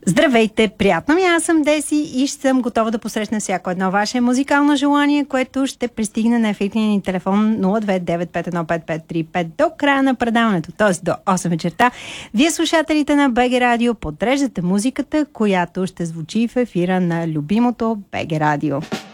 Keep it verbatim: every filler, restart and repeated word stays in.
Здравейте, приятно ми, аз съм Деси и ще съм готова да посрещна всяко едно ваше музикално желание, което ще пристигне на ефирния ни телефон нула две девет пет едно пет пет три пет до края на предаването, т.е. до осем вечерта. Вие, слушателите на БГ Радио, подреждате музиката, която ще звучи в ефира на любимото БГ Радио.